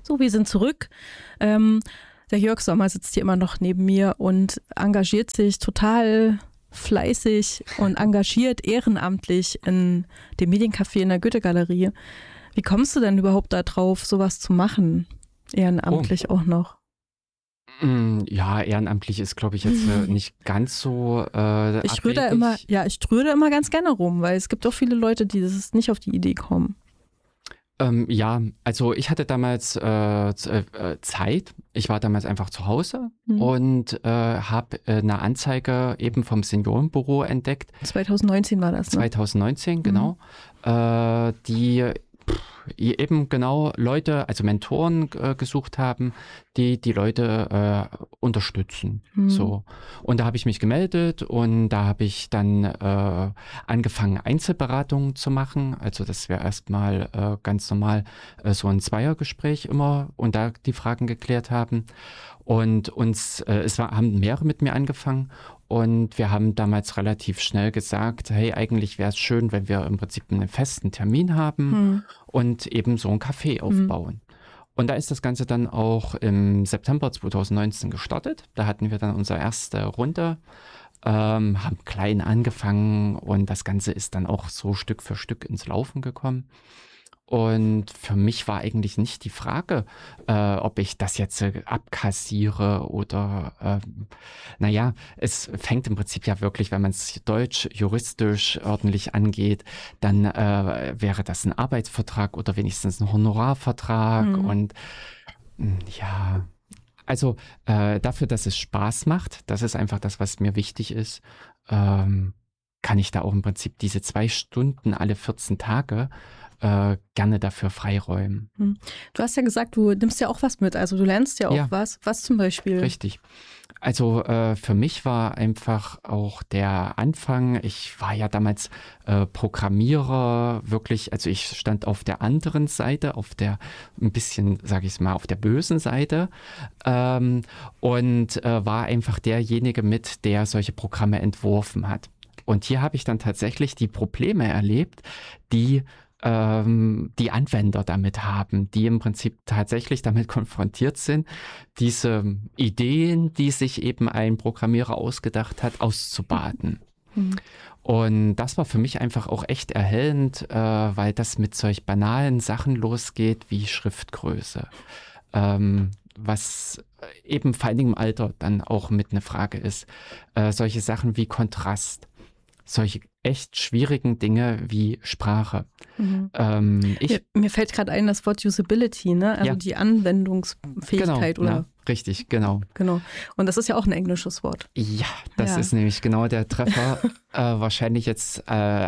So, wir sind zurück. Der Jörg Sommer sitzt hier immer noch neben mir und engagiert sich total fleißig und engagiert ehrenamtlich in dem Mediencafé in der Goethe-Galerie. Wie kommst du denn überhaupt da drauf, sowas zu machen? Ehrenamtlich auch noch. Ja, ehrenamtlich ist, glaube ich, jetzt nicht ganz so Ich rühre da immer ganz gerne rum, weil es gibt auch viele Leute, die das nicht auf die Idee kommen. Ja, also ich hatte damals Zeit. Ich war damals einfach zu Hause und habe eine Anzeige eben vom Seniorenbüro entdeckt. 2019 war das, ne? 2019, genau. Die eben genau Leute, also Mentoren gesucht haben, die Leute unterstützen. So. Und da habe ich mich gemeldet und da habe ich dann angefangen, Einzelberatungen zu machen. Also das wäre erstmal ganz normal so ein Zweiergespräch immer und da die Fragen geklärt haben. Und haben mehrere mit mir angefangen und wir haben damals relativ schnell gesagt, hey, eigentlich wäre es schön, wenn wir im Prinzip einen festen Termin haben und eben so ein Café aufbauen. Und da ist das Ganze dann auch im September 2019 gestartet. Da hatten wir dann unsere erste Runde, haben klein angefangen und das Ganze ist dann auch so Stück für Stück ins Laufen gekommen. Und für mich war eigentlich nicht die Frage, ob ich das jetzt abkassiere oder, es fängt im Prinzip ja wirklich, wenn man es deutsch, juristisch ordentlich angeht, dann wäre das ein Arbeitsvertrag oder wenigstens ein Honorarvertrag und ja, also dafür, dass es Spaß macht, das ist einfach das, was mir wichtig ist, kann ich da auch im Prinzip diese 2 Stunden alle 14 Tage gerne dafür freiräumen. Du hast ja gesagt, du nimmst ja auch was mit, also du lernst ja auch was. Was zum Beispiel? Richtig. Also für mich war einfach auch der Anfang, ich war ja damals Programmierer, wirklich, also ich stand auf der anderen Seite, auf der ein bisschen, sage ich es mal, auf der bösen Seite und war einfach derjenige mit, der solche Programme entworfen hat. Und hier habe ich dann tatsächlich die Probleme erlebt, die Anwender damit haben, die im Prinzip tatsächlich damit konfrontiert sind, diese Ideen, die sich eben ein Programmierer ausgedacht hat, auszubaden. Und das war für mich einfach auch echt erhellend, weil das mit solch banalen Sachen losgeht wie Schriftgröße. Was eben vor allen Dingen im Alter dann auch mit eine Frage ist. Solche Sachen wie Kontrast. Solche echt schwierigen Dinge wie Sprache. Mir fällt gerade ein, das Wort Usability, ne? Also die Anwendungsfähigkeit, genau, oder? Ja, richtig, genau. Genau. Und das ist ja auch ein englisches Wort. Ja, das ist nämlich genau der Treffer. Wahrscheinlich jetzt,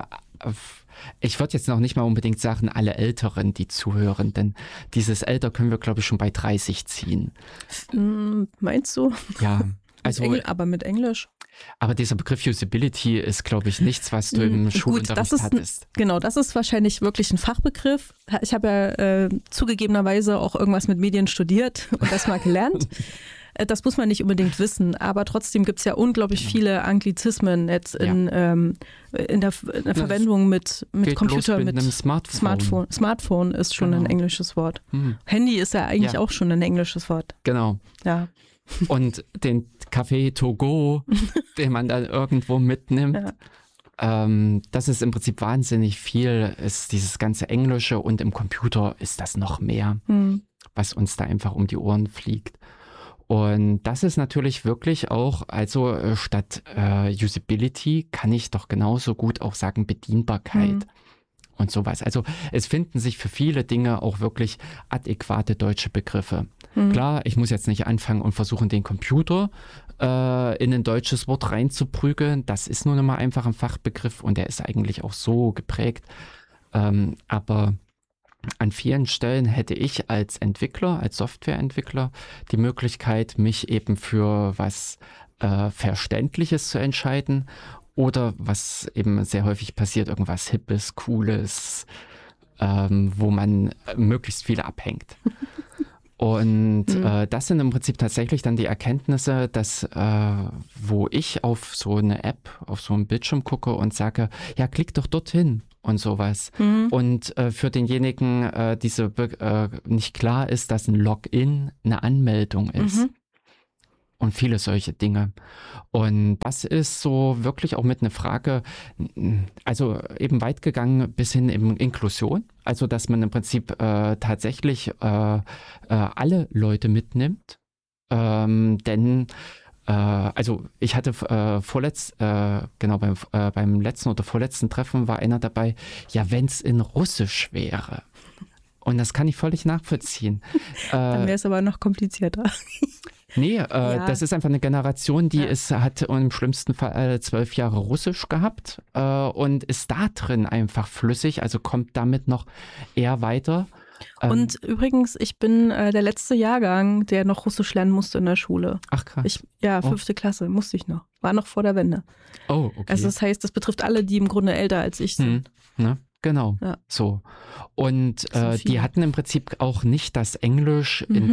ich würde jetzt noch nicht mal unbedingt sagen, alle Älteren, die zuhören, denn dieses Alter können wir, glaube ich, schon bei 30 ziehen. Meinst du? Ja. Also, aber mit Englisch? Aber dieser Begriff Usability ist, glaube ich, nichts, was du im Schulunterricht hattest. Genau, das ist wahrscheinlich wirklich ein Fachbegriff. Ich habe ja zugegebenerweise auch irgendwas mit Medien studiert und das mal gelernt. Das muss man nicht unbedingt wissen, aber trotzdem gibt es ja unglaublich viele Anglizismen jetzt in der Verwendung mit Computer, mit einem Smartphone. Smartphone ist schon ein englisches Wort. Handy ist ja eigentlich auch schon ein englisches Wort. Genau. Ja. Und den Café to go, den man dann irgendwo mitnimmt. Das ist im Prinzip wahnsinnig viel, ist dieses ganze Englische und im Computer ist das noch mehr, was uns da einfach um die Ohren fliegt. Und das ist natürlich wirklich auch, also statt Usability kann ich doch genauso gut auch sagen Bedienbarkeit. Und sowas. Also es finden sich für viele Dinge auch wirklich adäquate deutsche Begriffe. Klar, ich muss jetzt nicht anfangen und versuchen, den Computer in ein deutsches Wort reinzuprügeln. Das ist nun einmal einfach ein Fachbegriff und der ist eigentlich auch so geprägt. Aber an vielen Stellen hätte ich als Entwickler, als Softwareentwickler die Möglichkeit, mich eben für was Verständliches zu entscheiden. Oder was eben sehr häufig passiert, irgendwas Hippes, Cooles, wo man möglichst viele abhängt. Und das sind im Prinzip tatsächlich dann die Erkenntnisse, dass wo ich auf so eine App, auf so einen Bildschirm gucke und sage, ja, klick doch dorthin und sowas. Und für denjenigen nicht klar ist, dass ein Login eine Anmeldung ist. Und viele solche Dinge. Und das ist so wirklich auch mit einer Frage, also eben weit gegangen bis hin in Inklusion. Also dass man im Prinzip tatsächlich alle Leute mitnimmt. Denn also ich hatte beim letzten oder vorletzten Treffen war einer dabei, ja, wenn es in Russisch wäre. Und das kann ich völlig nachvollziehen. Dann wäre es aber noch komplizierter. Nee, das ist einfach eine Generation, die hat im schlimmsten Fall 12 Jahre Russisch gehabt und ist da drin einfach flüssig, also kommt damit noch eher weiter. Und übrigens, ich bin der letzte Jahrgang, der noch Russisch lernen musste in der Schule. Ach krass. 5. Klasse musste ich noch. War noch vor der Wende. Oh, okay. Also das heißt, das betrifft alle, die im Grunde älter als ich sind. Ne? Genau, so. Und die hatten im Prinzip auch nicht das Englisch in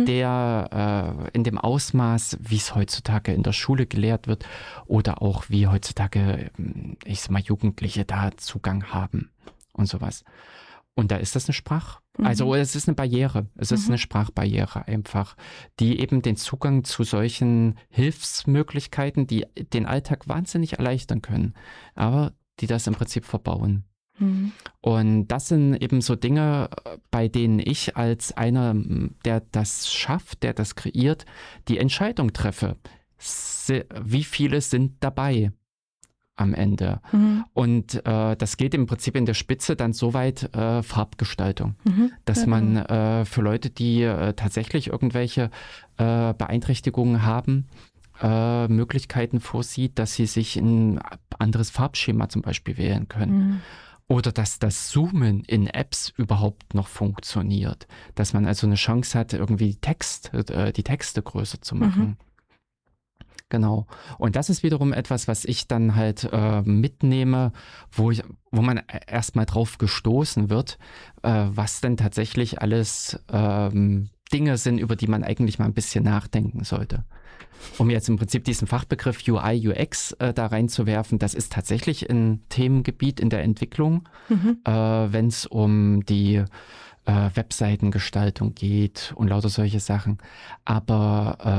dem Ausmaß, wie es heutzutage in der Schule gelehrt wird oder auch wie heutzutage, ich sag mal, Jugendliche da Zugang haben und sowas. Und da ist das eine also es ist eine Barriere, es ist eine Sprachbarriere einfach, die eben den Zugang zu solchen Hilfsmöglichkeiten, die den Alltag wahnsinnig erleichtern können, aber die das im Prinzip verbauen. Und das sind eben so Dinge, bei denen ich als einer, der das schafft, der das kreiert, die Entscheidung treffe. Wie viele sind dabei am Ende? Und das geht im Prinzip in der Spitze dann so weit Farbgestaltung, dass man für Leute, die tatsächlich irgendwelche Beeinträchtigungen haben, Möglichkeiten vorsieht, dass sie sich ein anderes Farbschema zum Beispiel wählen können. Oder dass das Zoomen in Apps überhaupt noch funktioniert. Dass man also eine Chance hat, irgendwie die Texte größer zu machen. Genau. Und das ist wiederum etwas, was ich dann halt mitnehme, wo man erstmal drauf gestoßen wird, was denn tatsächlich alles Dinge sind, über die man eigentlich mal ein bisschen nachdenken sollte. Um jetzt im Prinzip diesen Fachbegriff UI, UX da reinzuwerfen, das ist tatsächlich ein Themengebiet in der Entwicklung, wenn es um die Webseitengestaltung geht und lauter solche Sachen. Aber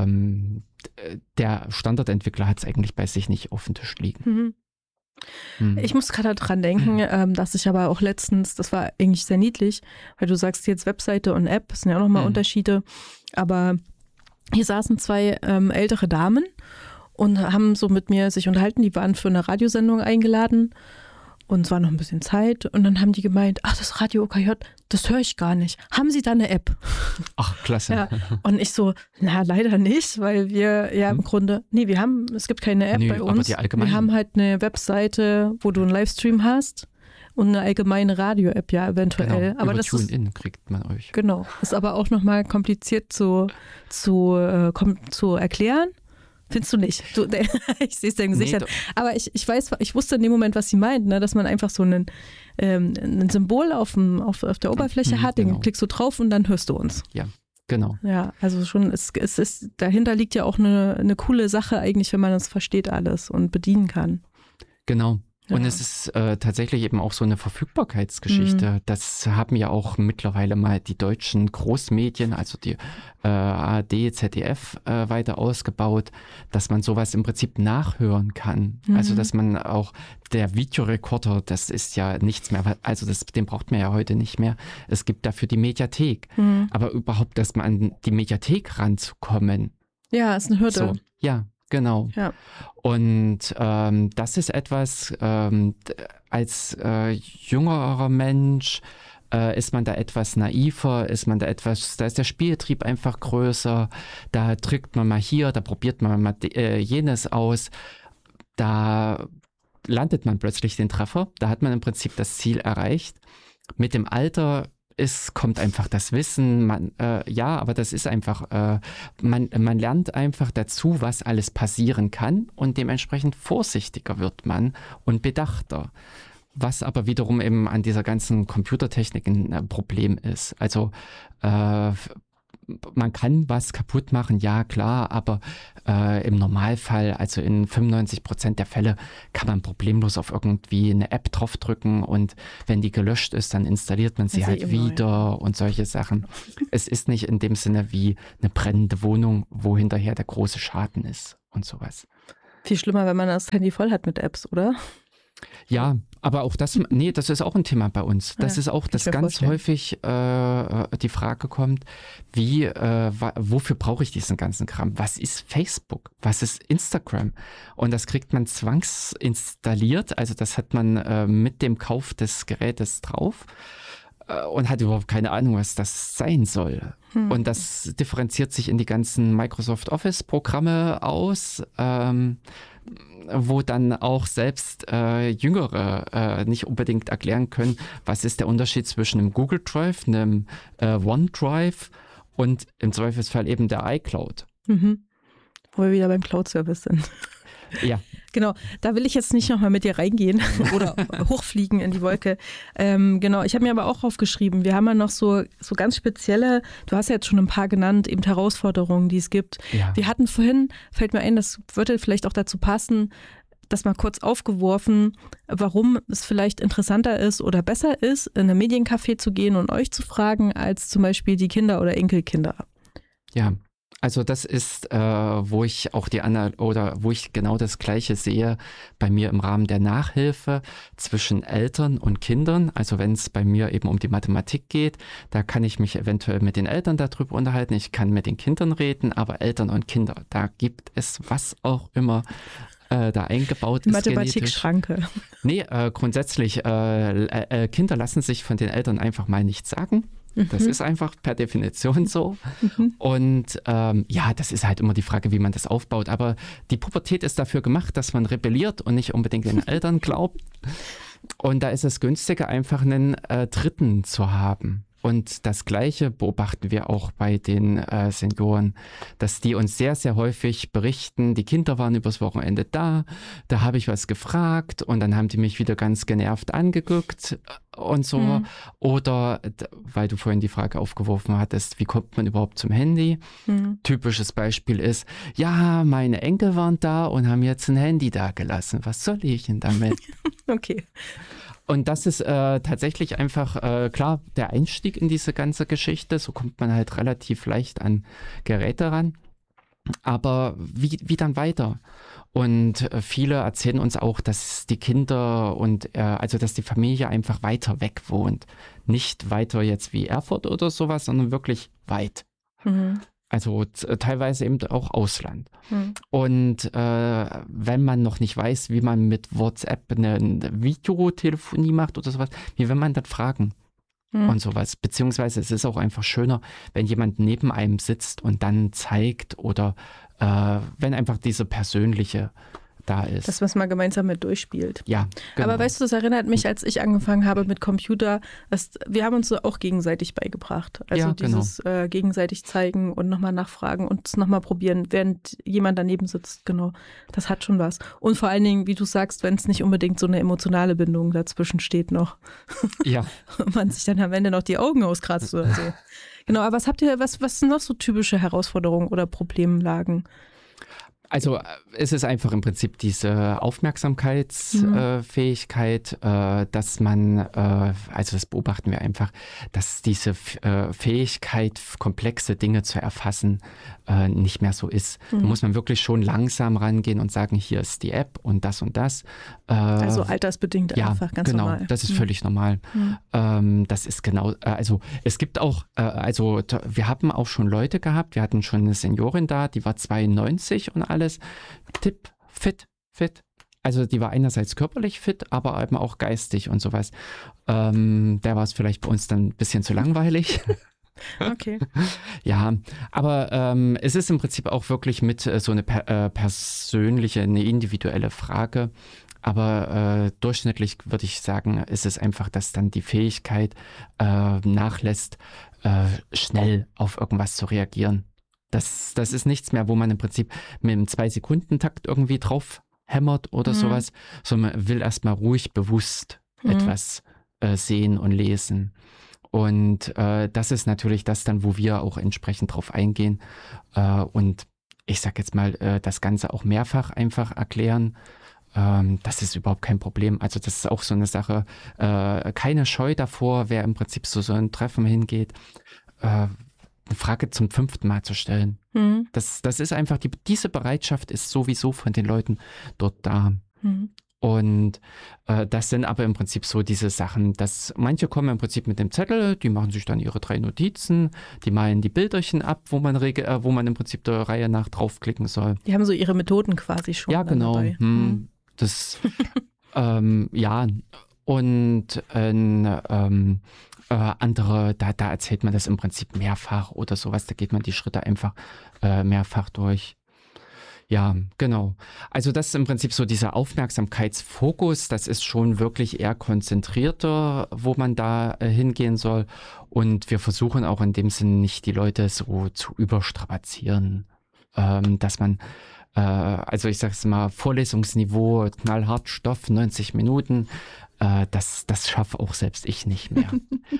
der Standardentwickler hat es eigentlich bei sich nicht auf dem Tisch liegen. Ich muss gerade dran denken, dass ich aber auch letztens, das war eigentlich sehr niedlich, weil du sagst jetzt Webseite und App, das sind ja auch nochmal Unterschiede, aber hier saßen 2 ältere Damen und haben so mit mir sich unterhalten, die waren für eine Radiosendung eingeladen und es war noch ein bisschen Zeit und dann haben die gemeint, ach, das Radio OKJ, das höre ich gar nicht. Haben Sie da eine App? Ach, klasse. Ja. Und ich so, na, leider nicht, weil wir ja im Grunde, es gibt keine App bei uns. Aber die allgemeine. Wir haben halt eine Webseite, wo du einen Livestream hast und eine allgemeine Radio-App, ja, eventuell. Genau, aber über das ist, TuneIn kriegt man euch. Genau, ist aber auch nochmal kompliziert zu erklären. Findest du nicht? Ich sehe es deinem Gesicht an. Aber ich wusste in dem Moment, was sie meint, ne? Dass man einfach so ein Symbol auf der Oberfläche hat, den klickst du drauf und dann hörst du uns. Ja, genau. Ja, also schon, es ist, dahinter liegt ja auch eine coole Sache eigentlich, wenn man das versteht alles und bedienen kann. Genau. Ja. Und es ist tatsächlich eben auch so eine Verfügbarkeitsgeschichte. Das haben ja auch mittlerweile mal die deutschen Großmedien, also die ARD, ZDF weiter ausgebaut, dass man sowas im Prinzip nachhören kann. Also dass man auch, der Videorekorder, das ist ja nichts mehr, also den braucht man ja heute nicht mehr. Es gibt dafür die Mediathek. Aber überhaupt, dass man an die Mediathek ranzukommen. Ja, ist eine Hürde. So, ja. Genau. Ja. Und das ist etwas, als jüngerer Mensch ist man da etwas naiver, da ist der Spieltrieb einfach größer, da drückt man mal hier, da probiert man mal jenes aus, da landet man plötzlich den Treffer, da hat man im Prinzip das Ziel erreicht. Mit dem Alter kommt einfach das Wissen, aber das ist einfach, man lernt einfach dazu, was alles passieren kann und dementsprechend vorsichtiger wird man und bedachter. Was aber wiederum eben an dieser ganzen Computertechnik ein Problem ist. Also man kann was kaputt machen, ja klar, aber im Normalfall, also in 95% der Fälle, kann man problemlos auf irgendwie eine App draufdrücken und wenn die gelöscht ist, dann installiert man sie halt wieder und solche Sachen. Es ist nicht in dem Sinne wie eine brennende Wohnung, wo hinterher der große Schaden ist und sowas. Viel schlimmer, wenn man das Handy voll hat mit Apps, oder? Ja, aber auch das ist auch ein Thema bei uns. Das ist auch, dass ganz häufig die Frage kommt, wofür brauche ich diesen ganzen Kram? Was ist Facebook? Was ist Instagram? Und das kriegt man zwangsinstalliert, also das hat man mit dem Kauf des Gerätes drauf und hat überhaupt keine Ahnung, was das sein soll. Und das differenziert sich in die ganzen Microsoft Office-Programme aus, wo dann auch selbst Jüngere nicht unbedingt erklären können, was ist der Unterschied zwischen einem Google Drive, einem OneDrive und im Zweifelsfall eben der iCloud. Wo wir wieder beim Cloud-Service sind. Ja. Genau, da will ich jetzt nicht nochmal mit dir reingehen oder hochfliegen in die Wolke. Genau, ich habe mir aber auch aufgeschrieben, wir haben ja noch so ganz spezielle, du hast ja jetzt schon ein paar genannt, eben Herausforderungen, die es gibt. Ja. Wir hatten vorhin, fällt mir ein, das würde vielleicht auch dazu passen, das mal kurz aufgeworfen, warum es vielleicht interessanter ist oder besser ist, in ein Mediencafé zu gehen und euch zu fragen, als zum Beispiel die Kinder oder Enkelkinder. Ja. Also das ist, wo ich genau das Gleiche sehe bei mir im Rahmen der Nachhilfe zwischen Eltern und Kindern. Also wenn es bei mir eben um die Mathematik geht, da kann ich mich eventuell mit den Eltern darüber unterhalten. Ich kann mit den Kindern reden, aber Eltern und Kinder, da gibt es was auch immer da eingebaut ist. Mathematik-Schranke. Nee, grundsätzlich, Kinder lassen sich von den Eltern einfach mal nichts sagen. Das ist einfach per Definition so. Und das ist halt immer die Frage, wie man das aufbaut. Aber die Pubertät ist dafür gemacht, dass man rebelliert und nicht unbedingt den Eltern glaubt. Und da ist es günstiger, einfach einen Dritten zu haben. Und das Gleiche beobachten wir auch bei den Senioren, dass die uns sehr, sehr häufig berichten, die Kinder waren übers Wochenende da habe ich was gefragt und dann haben die mich wieder ganz genervt angeguckt und so. Oder, weil du vorhin die Frage aufgeworfen hattest, wie kommt man überhaupt zum Handy? Typisches Beispiel ist, ja, meine Enkel waren da und haben jetzt ein Handy da gelassen. Was soll ich denn damit? Okay. Und das ist tatsächlich einfach, klar, der Einstieg in diese ganze Geschichte. So kommt man halt relativ leicht an Geräte ran. Aber wie dann weiter? Und viele erzählen uns auch, dass die Kinder also dass die Familie einfach weiter weg wohnt. Nicht weiter jetzt wie Erfurt oder sowas, sondern wirklich weit. Also teilweise eben auch Ausland. Und wenn man noch nicht weiß, wie man mit WhatsApp eine Videotelefonie macht oder sowas, wie will man dann fragen und sowas. Beziehungsweise es ist auch einfach schöner, wenn jemand neben einem sitzt und dann zeigt oder wenn einfach diese persönliche da ist. Dass man es mal gemeinsam mit durchspielt. Ja, genau. Aber weißt du, das erinnert mich, als ich angefangen habe mit Computer, wir haben uns so auch gegenseitig beigebracht. Also dieses gegenseitig zeigen und nochmal nachfragen und es nochmal probieren, während jemand daneben sitzt. Genau, das hat schon was. Und vor allen Dingen, wie du sagst, wenn es nicht unbedingt so eine emotionale Bindung dazwischen steht noch. Ja. Und man sich dann am Ende noch die Augen auskratzt oder so. Genau, aber was sind noch so typische Herausforderungen oder Problemlagen? Also es ist einfach im Prinzip diese Aufmerksamkeitsfähigkeit, dass man, also das beobachten wir einfach, dass diese Fähigkeit, komplexe Dinge zu erfassen, nicht mehr so ist. Da muss man wirklich schon langsam rangehen und sagen, hier ist die App und das und das. Also altersbedingt einfach, ganz normal. Ja, genau, das ist völlig normal. Das ist genau, also es gibt auch, also wir haben auch schon Leute gehabt, wir hatten schon eine Seniorin da, die war 92 und alles, fit. Also die war einerseits körperlich fit, aber eben auch geistig und sowas. Der war es vielleicht bei uns dann ein bisschen zu langweilig. Okay. Ja, aber es ist im Prinzip auch wirklich mit so eine persönliche, eine individuelle Frage. Aber durchschnittlich würde ich sagen, ist es einfach, dass dann die Fähigkeit nachlässt, schnell auf irgendwas zu reagieren. Das ist nichts mehr, wo man im Prinzip mit einem 2-Sekunden-Takt irgendwie drauf hämmert oder sowas, sondern man will erstmal ruhig bewusst etwas sehen und lesen. Und das ist natürlich das dann, wo wir auch entsprechend drauf eingehen und ich sag jetzt mal, das Ganze auch mehrfach einfach erklären. Das ist überhaupt kein Problem. Also das ist auch so eine Sache, keine Scheu davor, wer im Prinzip so ein Treffen hingeht, eine Frage zum 5. Mal zu stellen. Mhm. Das ist einfach, diese Bereitschaft ist sowieso von den Leuten dort da. Mhm. Und das sind aber im Prinzip so diese Sachen, dass manche kommen im Prinzip mit dem Zettel, die machen sich dann ihre 3 Notizen, die malen die Bilderchen ab, wo man im Prinzip der Reihe nach draufklicken soll. Die haben so ihre Methoden quasi schon. Ja, genau. Dabei. Das, ja, und andere, da erzählt man das im Prinzip mehrfach oder sowas, da geht man die Schritte einfach mehrfach durch. Ja, genau. Also das ist im Prinzip so dieser Aufmerksamkeitsfokus, das ist schon wirklich eher konzentrierter, wo man da hingehen soll. Und wir versuchen auch in dem Sinne nicht die Leute so zu überstrapazieren, dass man, also ich sag's mal, Vorlesungsniveau, knallhart Stoff, 90 Minuten, das schaffe auch selbst ich nicht mehr.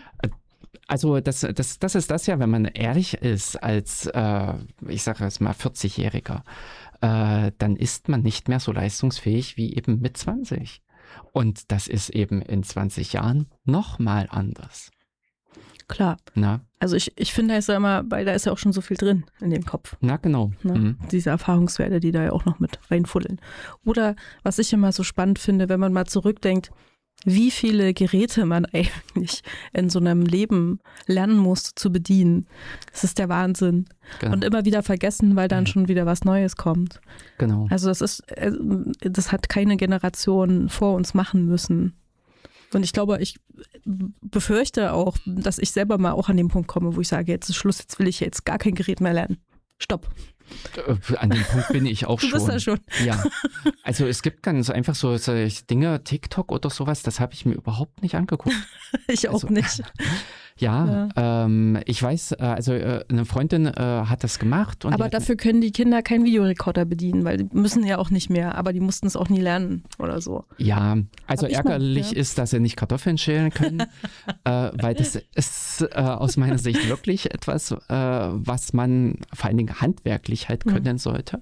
Also das ist das ja, wenn man ehrlich ist als, ich sage jetzt mal 40-Jähriger, dann ist man nicht mehr so leistungsfähig wie eben mit 20. Und das ist eben in 20 Jahren nochmal anders. Klar. Na? Also ich finde, da ist ja immer, weil da ist ja auch schon so viel drin in dem Kopf. Na genau. Diese Erfahrungswerte, die da ja auch noch mit reinfuddeln. Oder was ich immer so spannend finde, wenn man mal zurückdenkt, wie viele Geräte man eigentlich in so einem Leben lernen muss zu bedienen. Das ist der Wahnsinn. Genau. Und immer wieder vergessen, weil dann schon wieder was Neues kommt. Genau. Also das hat keine Generation vor uns machen müssen. Und ich glaube, ich befürchte auch, dass ich selber mal auch an den Punkt komme, wo ich sage, jetzt ist Schluss, jetzt will ich jetzt gar kein Gerät mehr lernen. Stopp. An dem Punkt bin ich auch schon. Du bist da schon. Ja, also es gibt ganz einfach so Dinge, TikTok oder sowas, das habe ich mir überhaupt nicht angeguckt. Ich auch nicht. Ja. Ich weiß, also eine Freundin hat das gemacht. Und aber dafür können die Kinder keinen Videorekorder bedienen, weil die müssen ja auch nicht mehr, aber die mussten es auch nie lernen oder so. Ja, also ärgerlich ist, dass sie nicht Kartoffeln schälen können, weil das ist aus meiner Sicht wirklich etwas, was man vor allen Dingen handwerklich halt können sollte.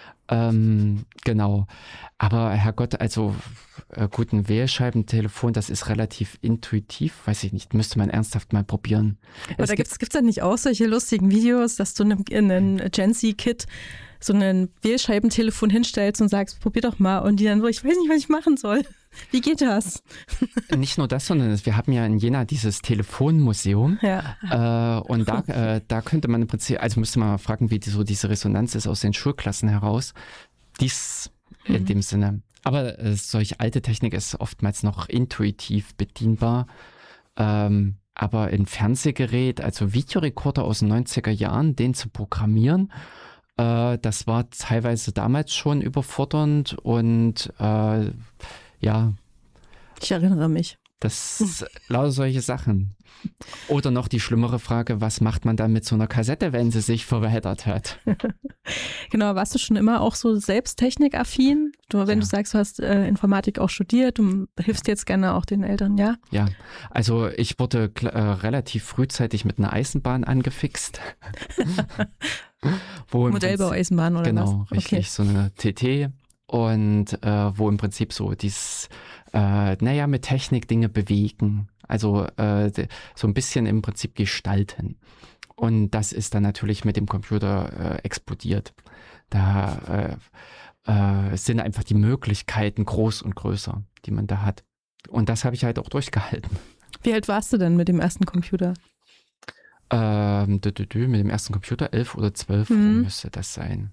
Genau. Aber Herrgott, also gut, ein Wählscheibentelefon, das ist relativ intuitiv, weiß ich nicht, müsste man ernsthaft mal probieren. Aber gibt's da nicht auch solche lustigen Videos, dass du in einem Gen Z-Kit so ein Wählscheibentelefon hinstellst und sagst, probier doch mal, und die dann so, ich weiß nicht, was ich machen soll. Wie geht das? Nicht nur das, sondern wir haben ja in Jena dieses Telefonmuseum. Ja. Und da könnte man im Prinzip, also müsste man mal fragen, wie diese Resonanz ist aus den Schulklassen heraus. Dies in dem Sinne. Aber solch alte Technik ist oftmals noch intuitiv bedienbar. Aber ein Fernsehgerät, also Videorekorder aus den 90er Jahren, den zu programmieren, das war teilweise damals schon überfordernd und ja. Ich erinnere mich. Das ist lauter solche Sachen. Oder noch die schlimmere Frage, was macht man dann mit so einer Kassette, wenn sie sich verheddert hat? Genau, warst du schon immer auch so selbst technikaffin? Wenn du sagst, du hast Informatik auch studiert, du hilfst jetzt gerne auch den Eltern, ja? Ja, also ich wurde relativ frühzeitig mit einer Eisenbahn angefixt. Modellbau-Eisenbahn oder was? Genau, richtig, so eine TT. Und wo im Prinzip so dieses, mit Technik Dinge bewegen, also so ein bisschen im Prinzip gestalten. Und das ist dann natürlich mit dem Computer explodiert. Da sind einfach die Möglichkeiten groß und größer, die man da hat. Und das habe ich halt auch durchgehalten. Wie alt warst du denn mit dem ersten Computer? Mit dem ersten Computer 11 oder 12 müsste das sein.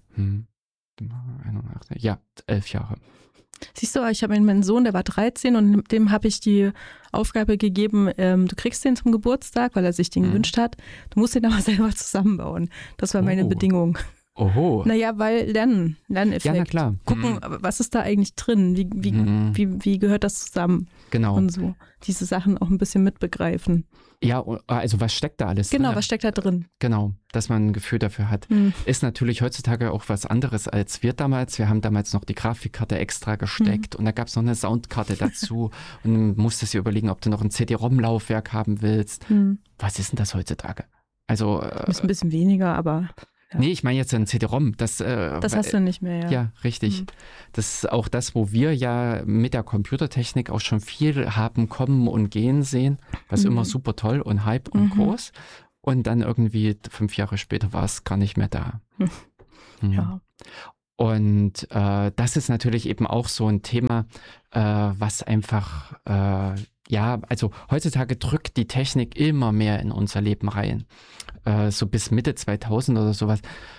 Ja, 11 Jahre. Siehst du, ich habe meinen Sohn, der war 13 und dem habe ich die Aufgabe gegeben, du kriegst den zum Geburtstag, weil er sich den gewünscht hat. Du musst den aber selber zusammenbauen. Das war meine Bedingung. Oho. Naja, weil Lerneffekt. Ja, na klar. Gucken, was ist da eigentlich drin? Wie gehört das zusammen? Genau. Und so diese Sachen auch ein bisschen mitbegreifen. Ja, also was steckt da alles drin? Genau, was steckt da drin? Genau, dass man ein Gefühl dafür hat. Ist natürlich heutzutage auch was anderes als wir damals. Wir haben damals noch die Grafikkarte extra gesteckt und da gab es noch eine Soundkarte dazu und dann musstest du dir überlegen, ob du noch ein CD-ROM-Laufwerk haben willst. Was ist denn das heutzutage? Also ist ein bisschen weniger, aber... Ja. Nee, ich meine jetzt ein CD-ROM. Das hast du nicht mehr, ja. Ja, richtig. Das ist auch das, wo wir ja mit der Computertechnik auch schon viel haben kommen und gehen sehen, was immer super toll und Hype und groß. Und dann irgendwie 5 Jahre später war es gar nicht mehr da. Ja. Und das ist natürlich eben auch so ein Thema, was einfach, also heutzutage drückt die Technik immer mehr in unser Leben rein. So bis Mitte 2000 oder sowas,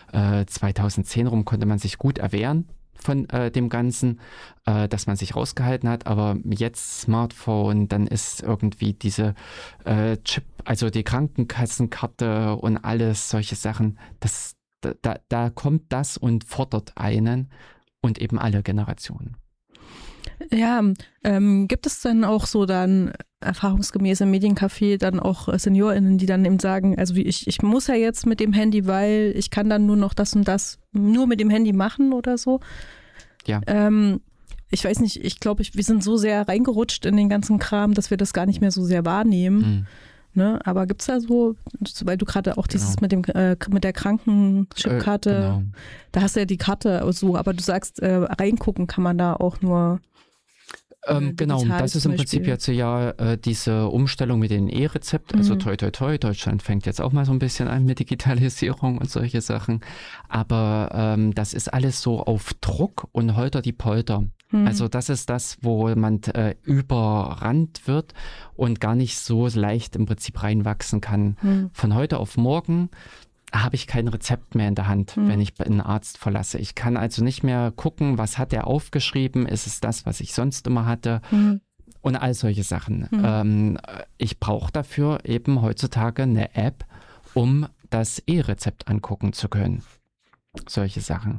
2010 rum konnte man sich gut erwehren von dem Ganzen, dass man sich rausgehalten hat, aber jetzt Smartphone, dann ist irgendwie diese Chip, also die Krankenkassenkarte und alles solche Sachen, da kommt das und fordert einen und eben alle Generationen. Ja, gibt es dann auch so dann erfahrungsgemäß im Mediencafé dann auch SeniorInnen, die dann eben sagen, also ich muss ja jetzt mit dem Handy, weil ich kann dann nur noch das und das nur mit dem Handy machen oder so? Ja. Ich weiß nicht, ich glaube, wir sind so sehr reingerutscht in den ganzen Kram, dass wir das gar nicht mehr so sehr wahrnehmen. Ne? Aber gibt es da so, weil du gerade auch dieses mit der Krankenchipkarte, genau. Da hast du ja die Karte so, aber du sagst, reingucken kann man da auch nur genau, das ist im Prinzip jetzt ja diese Umstellung mit dem E-Rezept, also toi toi toi, Deutschland fängt jetzt auch mal so ein bisschen an mit Digitalisierung und solche Sachen, aber das ist alles so auf Druck und holter die Polter. Also das ist das, wo man überrannt wird und gar nicht so leicht im Prinzip reinwachsen kann. Von heute auf morgen habe ich kein Rezept mehr in der Hand, wenn ich einen Arzt verlasse. Ich kann also nicht mehr gucken, was hat er aufgeschrieben, ist es das, was ich sonst immer hatte und all solche Sachen. Ich brauche dafür eben heutzutage eine App, um das E-Rezept angucken zu können. Solche Sachen.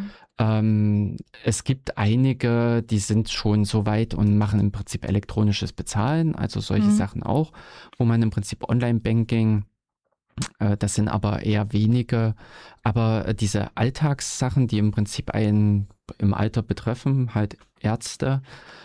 Es gibt einige, die sind schon so weit und machen im Prinzip elektronisches Bezahlen, also solche Sachen auch, wo man im Prinzip Online-Banking, das sind aber eher wenige, aber diese Alltagssachen, die im Prinzip einen im Alter betreffen, halt Ärzte,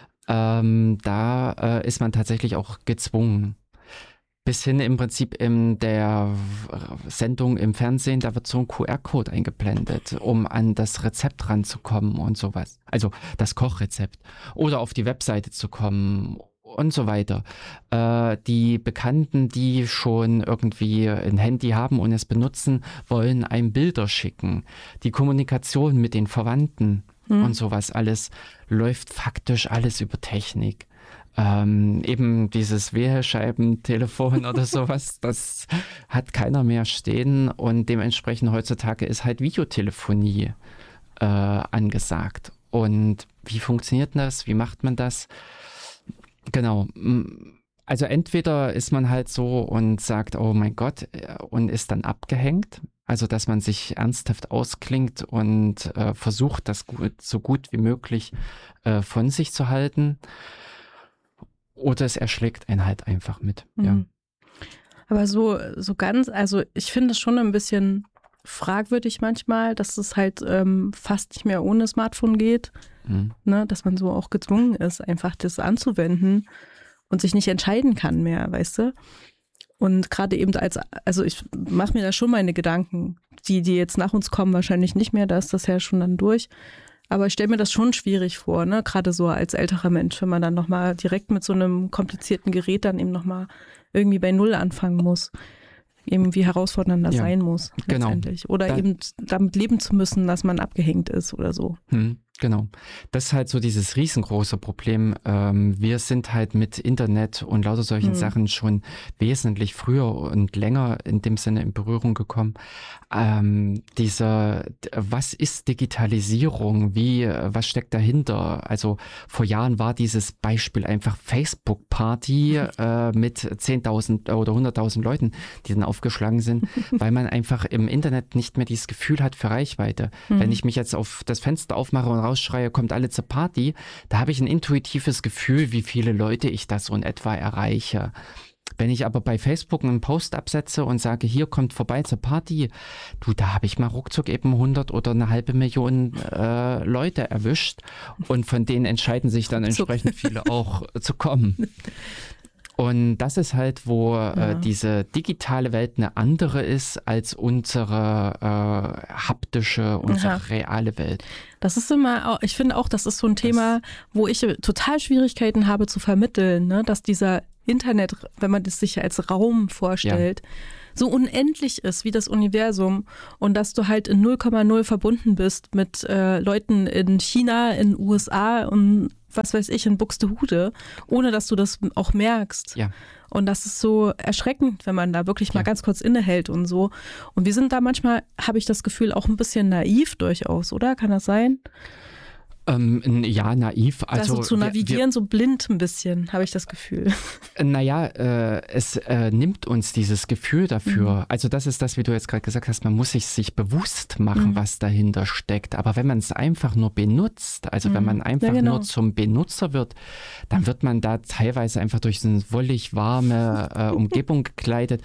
da ist man tatsächlich auch gezwungen. Bis hin im Prinzip in der Sendung im Fernsehen, da wird so ein QR-Code eingeblendet, um an das Rezept ranzukommen und sowas. Also das Kochrezept. Oder auf die Webseite zu kommen und so weiter. Die Bekannten, die schon irgendwie ein Handy haben und es benutzen, wollen einem Bilder schicken. Die Kommunikation mit den Verwandten und sowas alles läuft faktisch alles über Technik. Eben dieses Wählscheibentelefon oder sowas, das hat keiner mehr stehen und dementsprechend heutzutage ist halt Videotelefonie angesagt. Und wie funktioniert das? Wie macht man das? Genau. Also entweder ist man halt so und sagt, oh mein Gott, und ist dann abgehängt. Also dass man sich ernsthaft ausklingt und versucht, das so gut wie möglich von sich zu halten. Oder es erschlägt einen halt einfach mit. Ja. Aber so ganz, also ich finde es schon ein bisschen fragwürdig manchmal, dass es halt fast nicht mehr ohne Smartphone geht. Ne? Dass man so auch gezwungen ist, einfach das anzuwenden und sich nicht entscheiden kann mehr, weißt du? Und gerade eben also ich mache mir da schon meine Gedanken, die jetzt nach uns kommen, wahrscheinlich nicht mehr, da ist das ja schon dann durch. Aber ich stelle mir das schon schwierig vor, ne? Gerade so als älterer Mensch, wenn man dann nochmal direkt mit so einem komplizierten Gerät dann eben nochmal irgendwie bei Null anfangen muss. Eben wie herausfordernd das sein muss, letztendlich. Oder eben damit leben zu müssen, dass man abgehängt ist oder so. Genau. Das ist halt so dieses riesengroße Problem. Wir sind halt mit Internet und lauter solchen Sachen schon wesentlich früher und länger in dem Sinne in Berührung gekommen. Was ist Digitalisierung? Was steckt dahinter? Also vor Jahren war dieses Beispiel einfach Facebook-Party mit 10.000 oder 100.000 Leuten, die dann aufgeschlagen sind, weil man einfach im Internet nicht mehr dieses Gefühl hat für Reichweite. Wenn ich mich jetzt auf das Fenster aufmache und rausschreie, kommt alle zur Party, da habe ich ein intuitives Gefühl, wie viele Leute ich da so in etwa erreiche. Wenn ich aber bei Facebook einen Post absetze und sage, hier kommt vorbei zur Party, da habe ich mal ruckzuck eben 100 oder eine halbe Million Leute erwischt und von denen entscheiden sich dann entsprechend viele auch zu kommen. Und das ist halt, wo diese digitale Welt eine andere ist als unsere haptische, unsere reale Welt. Das ist ich finde auch, das ist so ein Thema, wo ich total Schwierigkeiten habe zu vermitteln, ne? Dass dieser Internet, wenn man das sich als Raum vorstellt, so unendlich ist wie das Universum und dass du halt in 0,0 verbunden bist mit Leuten in China, in den USA und was weiß ich, in Buxtehude, ohne dass du das auch merkst. Ja. Und das ist so erschreckend, wenn man da wirklich mal ganz kurz innehält und so. Und wir sind da manchmal, habe ich das Gefühl, auch ein bisschen naiv durchaus, oder? Kann das sein? Ja, naiv. Also zu navigieren, so blind ein bisschen, habe ich das Gefühl. Naja, es nimmt uns dieses Gefühl dafür. Also das ist das, wie du jetzt gerade gesagt hast, man muss sich bewusst machen, was dahinter steckt. Aber wenn man es einfach nur benutzt, also wenn man einfach nur zum Benutzer wird, dann wird man da teilweise einfach durch eine wollig warme Umgebung gekleidet,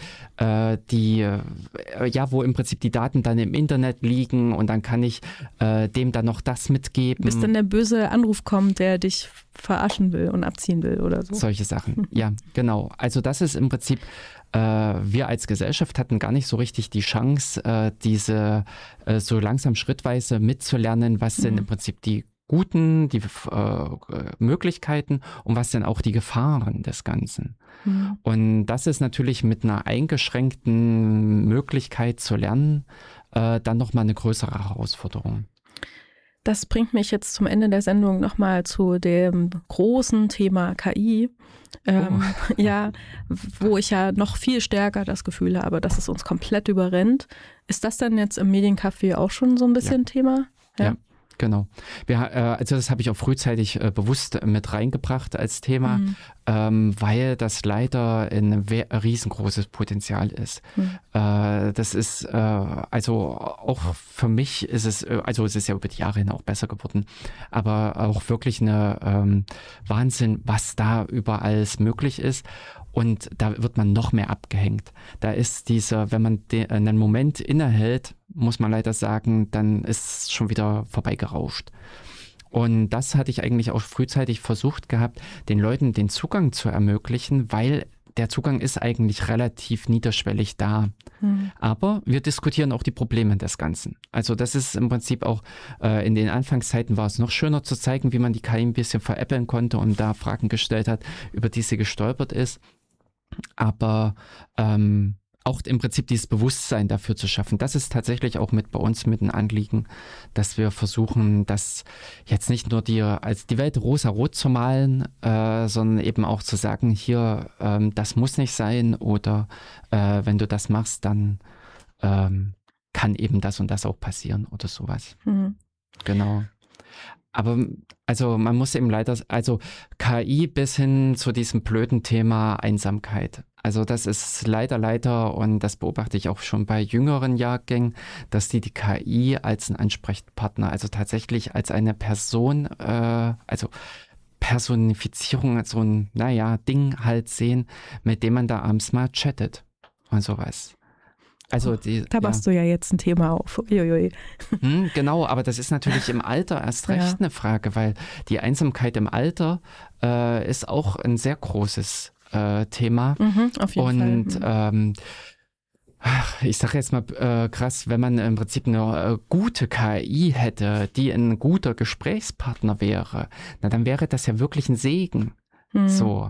wo im Prinzip die Daten dann im Internet liegen und dann kann ich dem dann noch das mitgeben. Bis dann der böse Anruf kommt, der dich verarschen will und abziehen will oder so. Solche Sachen, ja, genau. Also das ist im Prinzip, wir als Gesellschaft hatten gar nicht so richtig die Chance, diese so langsam schrittweise mitzulernen, was sind im Prinzip die guten, die Möglichkeiten und was sind auch die Gefahren des Ganzen. Und das ist natürlich mit einer eingeschränkten Möglichkeit zu lernen, dann nochmal eine größere Herausforderung. Das bringt mich jetzt zum Ende der Sendung nochmal zu dem großen Thema KI. Ja, wo ich ja noch viel stärker das Gefühl habe, dass es uns komplett überrennt. Ist das dann jetzt im Mediencafé auch schon so ein bisschen Thema? Ja. Genau. Also das habe ich auch frühzeitig bewusst mit reingebracht als Thema, weil das leider ein riesengroßes Potenzial ist. Das ist, also auch für mich ist es, also es ist ja über die Jahre hin auch besser geworden, aber auch wirklich eine Wahnsinn, was da überall möglich ist. Und da wird man noch mehr abgehängt. Da ist wenn man einen Moment innehält, muss man leider sagen, dann ist es schon wieder vorbeigerauscht. Und das hatte ich eigentlich auch frühzeitig versucht gehabt, den Leuten den Zugang zu ermöglichen, weil der Zugang ist eigentlich relativ niederschwellig da. Aber wir diskutieren auch die Probleme des Ganzen. Also das ist im Prinzip auch, in den Anfangszeiten war es noch schöner zu zeigen, wie man die KI ein bisschen veräppeln konnte und da Fragen gestellt hat, über die sie gestolpert ist. Aber auch im Prinzip dieses Bewusstsein dafür zu schaffen, das ist tatsächlich auch bei uns mit ein Anliegen, dass wir versuchen, das jetzt nicht nur die Welt rosa-rot zu malen, sondern eben auch zu sagen, hier, das muss nicht sein oder wenn du das machst, dann kann eben das und das auch passieren oder sowas. Genau. Aber also man muss eben leider, also KI bis hin zu diesem blöden Thema Einsamkeit. Also das ist leider und das beobachte ich auch schon bei jüngeren Jahrgängen, dass die KI als ein Ansprechpartner, also tatsächlich als eine Person, also Personifizierung, so ein, Ding halt sehen, mit dem man da abends mal chattet und sowas. Also da machst du ja jetzt ein Thema auf. Genau, aber das ist natürlich im Alter erst recht eine Frage, weil die Einsamkeit im Alter ist auch ein sehr großes Thema. Auf jeden Fall. Und ich sage jetzt mal krass, wenn man im Prinzip eine gute KI hätte, die ein guter Gesprächspartner wäre, dann wäre das ja wirklich ein Segen. So.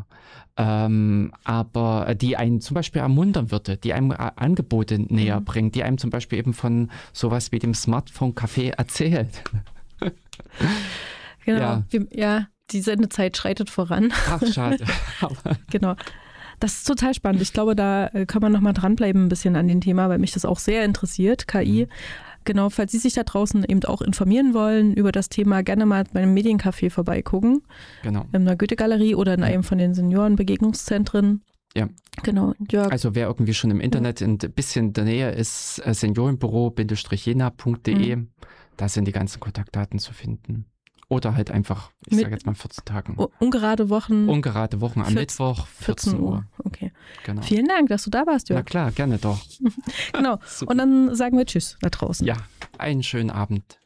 Aber die einen zum Beispiel ermuntern würde, die einem Angebote näher bringt, die einem zum Beispiel eben von sowas wie dem Smartphone-Café erzählt. Genau. Die Sendezeit schreitet voran. Ach, schade. Genau. Das ist total spannend. Ich glaube, da kann man nochmal dranbleiben ein bisschen an dem Thema, weil mich das auch sehr interessiert, KI. Genau, falls Sie sich da draußen eben auch informieren wollen über das Thema, gerne mal bei einem Mediencafé vorbeigucken. Genau. In der Goethe-Galerie oder in einem von den Seniorenbegegnungszentren. Ja. Genau. Jörg. Also wer irgendwie schon im Internet ein bisschen in der Nähe ist, seniorenbüro-jena.de, da sind die ganzen Kontaktdaten zu finden. Oder halt einfach, ich sage jetzt mal 14 Tagen. Ungerade Wochen. Ungerade Wochen am Mittwoch, 14 Uhr. Okay. Genau. Vielen Dank, dass du da warst, Jörg. Na klar, gerne doch. Genau. Und dann sagen wir Tschüss da draußen. Ja, einen schönen Abend.